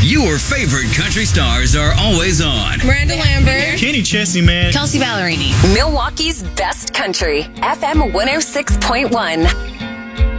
Your favorite country stars are always on. Miranda Lambert. Kenny Chesney, man. Kelsey Ballerini. Milwaukee's best country, FM 106.1.